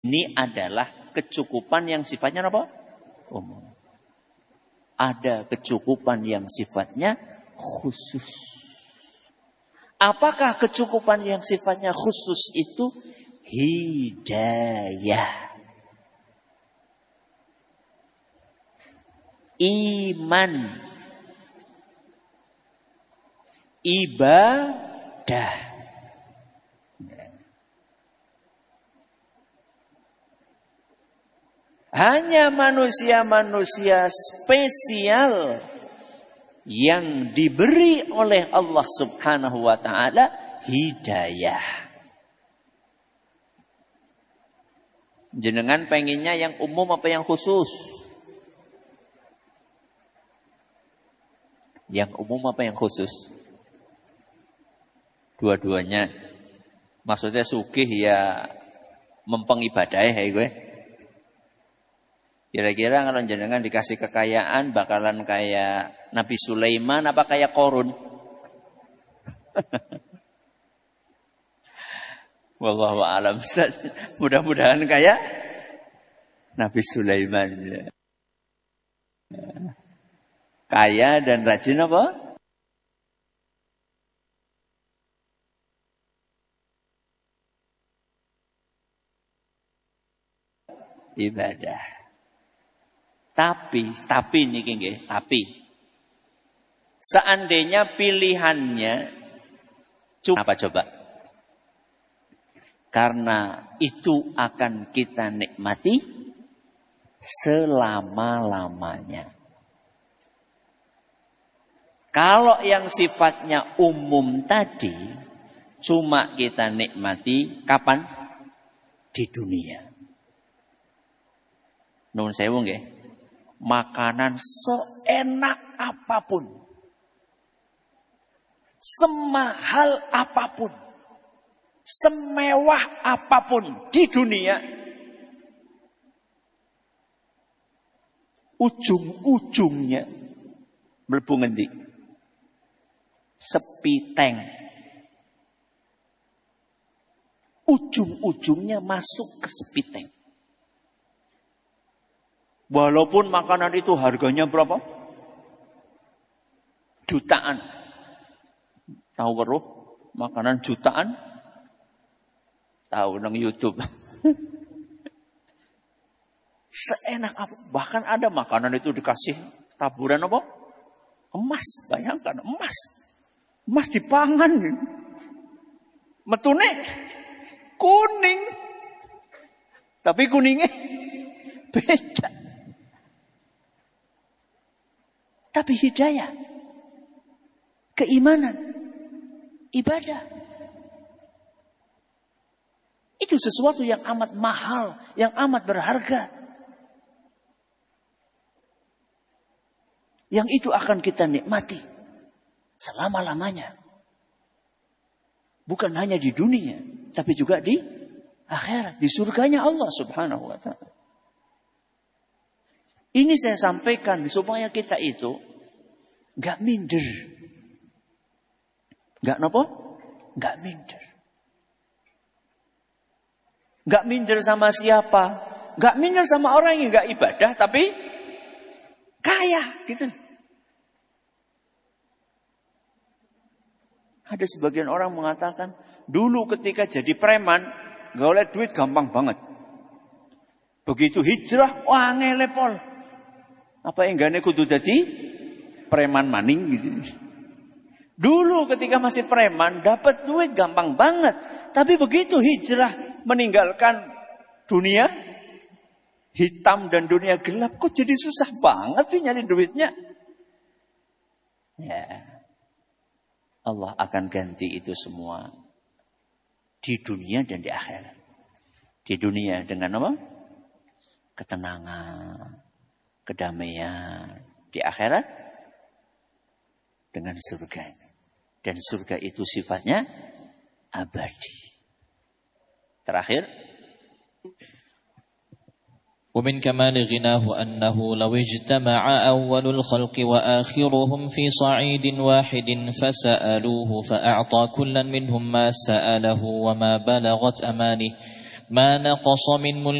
Ini adalah kecukupan yang sifatnya apa? Umum. Ada kecukupan yang sifatnya khusus. Apakah kecukupan yang sifatnya khusus itu? Hidayah. Iman. Ibadah. Hanya manusia-manusia spesial yang diberi oleh Allah Subhanahu wa ta'ala hidayah. Jenengan pengennya yang umum apa yang khusus? Yang umum apa yang khusus? Dua-duanya. Maksudnya sugih ya mempeng ibadah ya gue. Kira-kira kalau jenengan dikasih kekayaan bakalan kayak Nabi Sulaiman apa kayak Korun? Wallahu a'lam. Mudah-mudahan kayak Nabi Sulaiman. Kaya dan rajin apa? Ibadah. Tapi niki nggih, tapi seandainya pilihannya cuma apa coba? Karena itu akan kita nikmati selama-lamanya. Kalau yang sifatnya umum tadi cuma kita nikmati kapan? Di dunia. Nuwun sewu nggih. Makanan seenak apapun, semahal apapun, semewah apapun di dunia, ujung-ujungnya mlebu ngendi? Sepiteng. Ujung-ujungnya masuk ke sepiteng. Walaupun makanan itu harganya berapa? Jutaan. Tahu weruh makanan jutaan? Tahu nang YouTube. Seenak apa? Bahkan ada makanan itu dikasih taburan apa? Emas. Bayangkan emas. Emas dipangan. Metune kuning. Tapi kuningnya beda. Tapi hidayah, keimanan, ibadah. Itu sesuatu yang amat mahal, yang amat berharga. Yang itu akan kita nikmati selama-lamanya. Bukan hanya di dunia, tapi juga di akhirat, di surganya Allah Subhanahu wa ta'ala. Ini saya sampaikan supaya kita itu gak minder. Gak napa? Gak minder. Gak minder sama siapa? Gak minder sama orang yang gak ibadah tapi kaya gitu. Ada sebagian orang mengatakan dulu ketika jadi preman gak oleh duit gampang banget. Begitu hijrah wah ngelepol. Apa enggane kudu dadi preman maning gitu. Dulu ketika masih preman dapat duit gampang banget, tapi begitu hijrah meninggalkan dunia hitam dan dunia gelap, kok jadi susah banget sih nyari duitnya? Ya. Allah akan ganti itu semua di dunia dan di akhirat. Di dunia dengan apa? Ketenangan, kedamaian. Di akhirat dengan surga. Dan surga itu sifatnya abadi. Terakhir. ومن كمال غناه أنه لو اجتمع أول الخلق وآخرهم في صعيد واحد فسألوه فأعطى كلا منهم ما سأله وما بلغت أمانه ما نقص من ملك